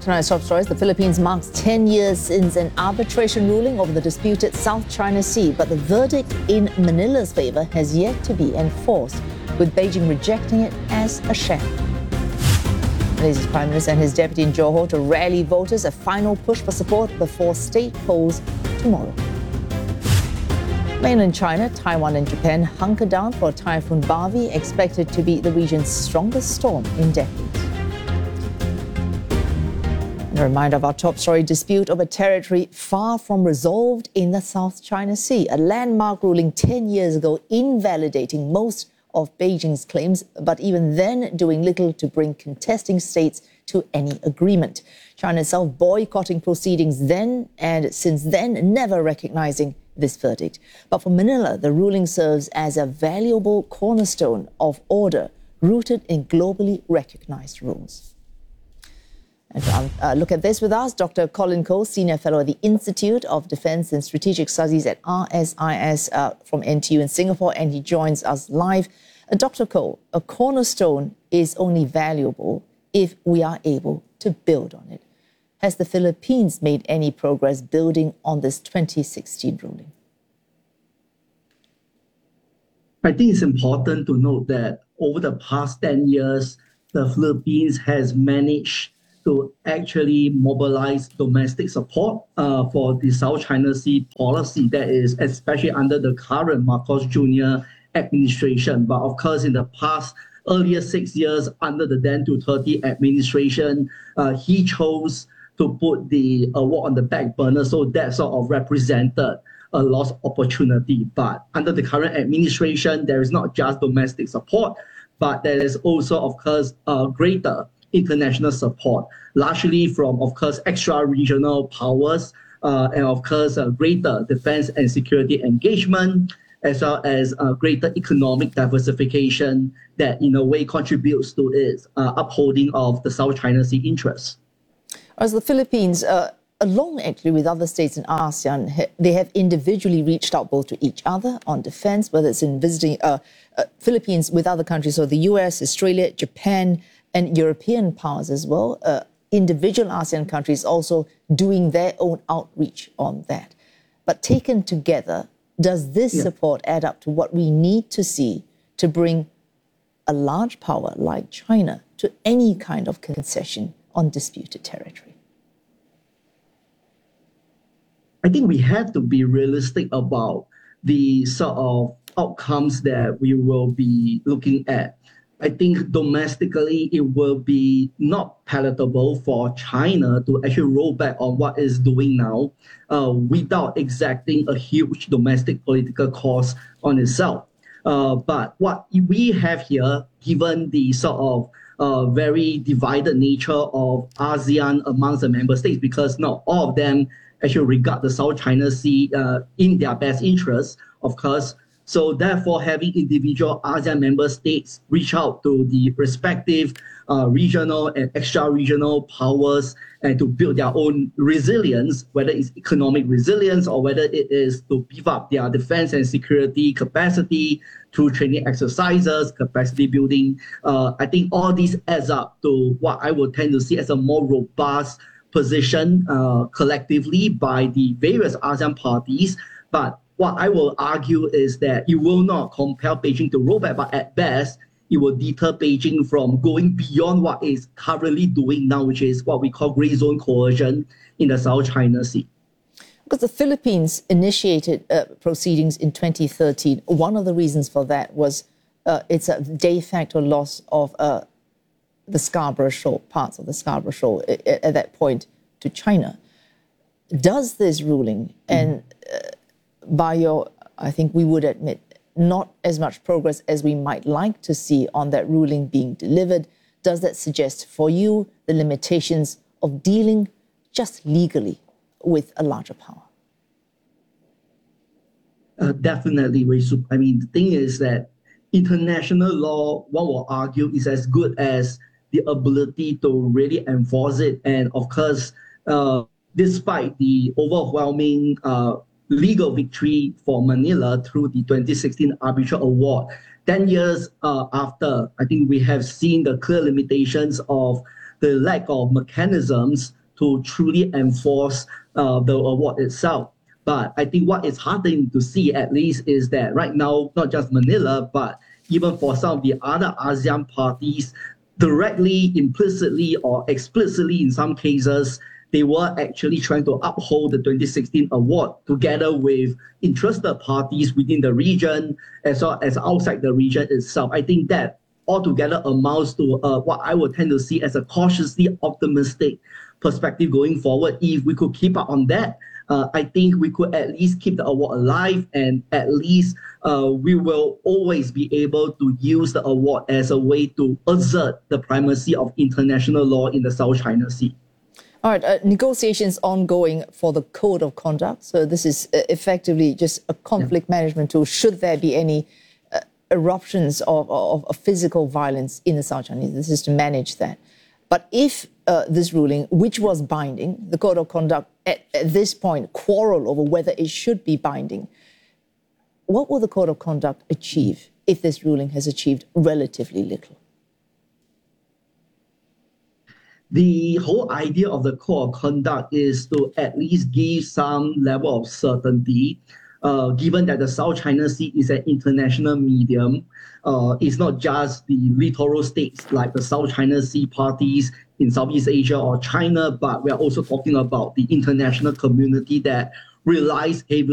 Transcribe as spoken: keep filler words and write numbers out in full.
Tonight's top stories: the Philippines marks ten years since an arbitration ruling over the disputed South China Sea, but the verdict in Manila's favor has yet to be enforced, with Beijing rejecting it as a sham. Malaysia's Prime Minister and his deputy in Johor to rally voters, a final push for support before state polls tomorrow. Mainland China, Taiwan and Japan hunker down for Typhoon Bavi, expected to be the region's strongest storm in decades. And a reminder of our top story: dispute over territory far from resolved in the South China Sea. A landmark ruling ten years ago invalidating most of Beijing's claims, but even then doing little to bring contesting states to any agreement. China itself boycotting proceedings then and since then never recognizing this verdict. But for Manila, the ruling serves as a valuable cornerstone of order rooted in globally recognized rules. And to uh, look at this with us, Doctor Colin Koh, Senior Fellow at the Institute of Defence and Strategic Studies at R S I S uh, from N T U in Singapore, and he joins us live. Uh, Doctor Koh, a cornerstone is only valuable if we are able to build on it. Has the Philippines made any progress building on this twenty sixteen ruling? I think it's important to note that over the past ten years, the Philippines has managed to actually mobilize domestic support uh, for the South China Sea policy, that is, especially under the current Marcos Junior administration. But of course, in the past earlier six years under the then Duterte administration, uh, he chose to put the award on the back burner. So that sort of represented a lost opportunity. But under the current administration, there is not just domestic support, but there is also, of course, uh, greater international support, largely from, of course, extra-regional powers, uh, and, of course, uh, greater defense and security engagement, as well as uh, greater economic diversification that, in a way, contributes to its uh, upholding of the South China Sea interests. As the Philippines, uh, along actually with other states in ASEAN, ha they have individually reached out both to each other on defense, whether it's in visiting uh, uh, Philippines with other countries, so the U S, Australia, Japan, and European powers as well. Uh, individual ASEAN countries also doing their own outreach on that. But taken together, does this yeah. support add up to what we need to see to bring a large power like China to any kind of concession on disputed territory? I think we have to be realistic about the sort of outcomes that we will be looking at. I think domestically, it will be not palatable for China to actually roll back on what it's doing now uh, without exacting a huge domestic political cost on itself. Uh, but what we have here, given the sort of uh, very divided nature of ASEAN amongst the member states, because not all of them actually regard the South China Sea uh, in their best interests, of course. So therefore, having individual ASEAN member states reach out to the respective uh, regional and extra-regional powers and to build their own resilience, whether it's economic resilience or whether it is to beef up their defense and security capacity through training exercises, capacity building. Uh, I think all these adds up to what I would tend to see as a more robust position uh, collectively by the various ASEAN parties. But what I will argue is that it will not compel Beijing to roll back, but at best, it will deter Beijing from going beyond what it's currently doing now, which is what we call gray zone coercion in the South China Sea. Because the Philippines initiated uh, proceedings in twenty thirteen. One of the reasons for that was uh, it's a de facto loss of uh, the Scarborough Shoal, parts of the Scarborough Shoal at, at that point to China. Does this ruling, mm. and uh, by your, I think we would admit, not as much progress as we might like to see on that ruling being delivered, does that suggest for you the limitations of dealing just legally with a larger power? Uh, definitely, Wei-Su. I mean, the thing is that international law, one will argue, is as good as the ability to really enforce it. And of course, uh, despite the overwhelming uh, legal victory for Manila through the twenty sixteen arbitral award, ten years uh, after, I think we have seen the clear limitations of the lack of mechanisms to truly enforce uh, the award itself. But I think what is heartening to see, at least, is that right now, not just Manila, but even for some of the other ASEAN parties, directly, implicitly, or explicitly in some cases, they were actually trying to uphold the twenty sixteen award together with interested parties within the region as well as outside the region itself. I think that altogether amounts to uh, what I would tend to see as a cautiously optimistic perspective going forward. If we could keep up on that, uh, I think we could at least keep the award alive, and at least uh, we will always be able to use the award as a way to assert the primacy of international law in the South China Sea. All right, uh, negotiations ongoing for the code of conduct. So this is uh, effectively just a conflict yeah. management tool. Should there be any uh, eruptions of, of, of physical violence in the South China Sea, this is to manage that. But if uh, this ruling, which was binding, the code of conduct at, at this point quarrel over whether it should be binding, what will the code of conduct achieve if this ruling has achieved relatively little? The whole idea of the code of conduct is to at least give some level of certainty, uh, given that the South China Sea is an international medium. Uh, it's not just the littoral states like the South China Sea parties in Southeast Asia or China, but we're also talking about the international community that relies heavily